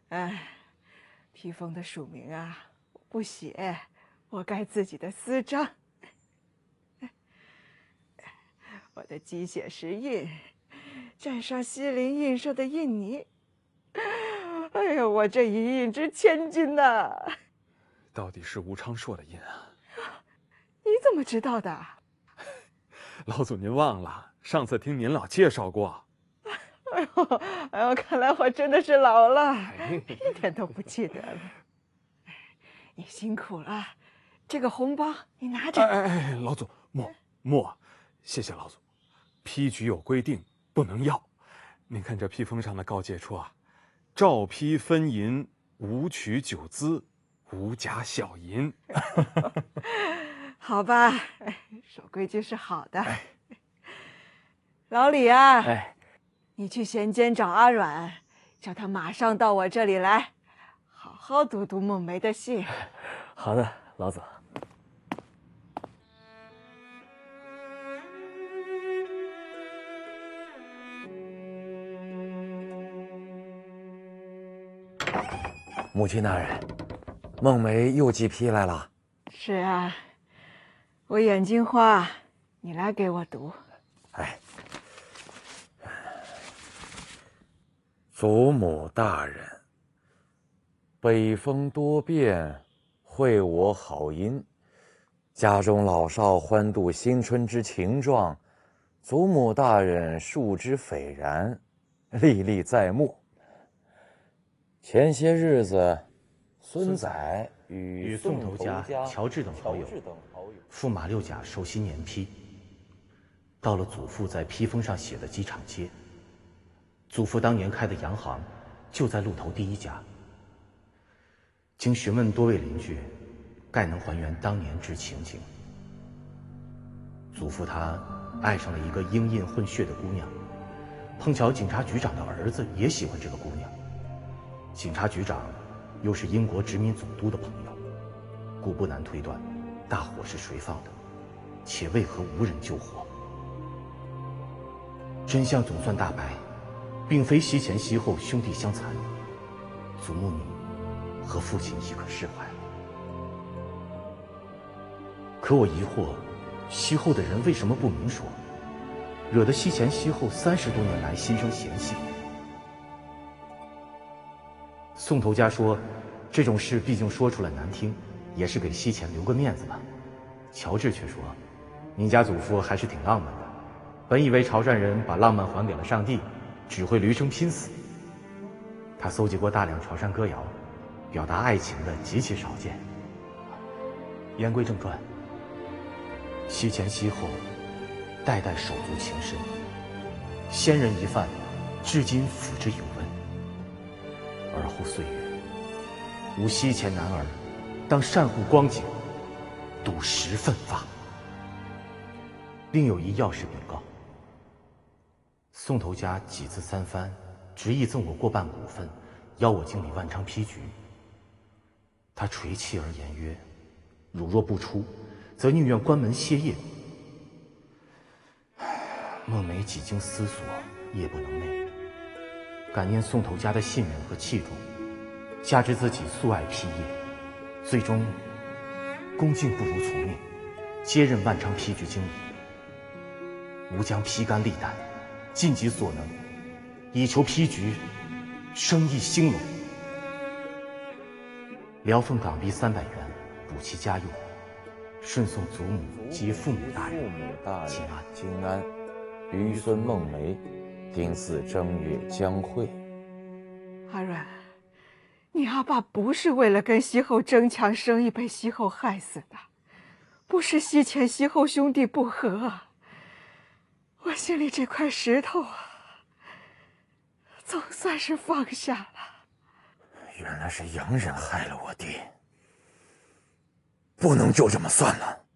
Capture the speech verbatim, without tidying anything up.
哎，披风的署名啊，我不写，我盖自己的私章。我的鸡血石印，蘸上西林印上的印泥。哎呀，我这一印值千金呐！ 到底是吴昌硕的印啊？ 你怎么知道的？ 老祖您忘了，上次听您老介绍过。 哎呦，哎呦，看来我真的是老了，一点都不记得了。你辛苦了，这个红包你拿着。 哎哎哎，老祖莫莫，谢谢老祖。批局有规定，不能要。您看这披风上的告诫处啊，照批分银，无取酒资，无假小银。 好吧，守规矩是好的。哎、老李啊， 哎， 你去闲间找阿阮，叫他马上到我这里来，好好读读孟梅的信。 好的，老祖。母亲大人，孟梅又寄批来了。 是啊，我眼睛花，你来给我读。 哎，祖母大人，北风多变，惠我好音。家中老少欢度新春之情状，祖母大人述之斐然，历历在目。前些日子，孙载与宋头家、乔治等好友赴马六甲受新年批，到了祖父在披风上写的机场街。祖父当年开的洋行就在路头第一家。经询问多位邻居，概能还原当年之情景。祖父他爱上了一个英印混血的姑娘，碰巧警察局长的儿子也喜欢这个姑娘。警察局长又是英国殖民总督的朋友，故不难推断，大火是谁放的，且为何无人救火？真相总算大白，并非西前西后兄弟相残，祖母你和父亲亦可释怀了。可我疑惑，西后的人为什么不明说，惹得西前西后三十多年来心生嫌隙？宋头家说，这种事毕竟说出来难听，也是给西前留个面子吧。乔治却说，您家祖父还是挺浪漫的，本以为潮汕人把浪漫还给了上帝，只会驴生拼死。他搜集过大量潮汕歌谣，表达爱情的极其少见。言归正传，西前西后，代代手足情深，先人一饭，至今抚之有温。而后岁月，吾西前男儿，当善护光景，笃实奋发。另有一要事禀告：宋头家几次三番，执意赠我过半股份，邀我经理万昌批局。他垂泣而言曰：“汝若不出，则宁愿关门歇业。”孟梅几经思索，夜不能寐。感念宋头家的信任和器重，加之自己素爱批业，最终恭敬不如从命，接任万昌批局经理。吾将披肝沥胆，尽己所能，以求批局生意兴隆。辽奉港币三百元，补其家用，顺送祖母及父母大人请安。 金安，余孙孟梅。丁巳正月将会。 阿阮，你阿爸不是为了跟西后争抢生意被西后害死的，不是西前西后兄弟不和。我心里这块石头啊，总算是放下了。 原来是洋人害了我爹，不能就这么算了。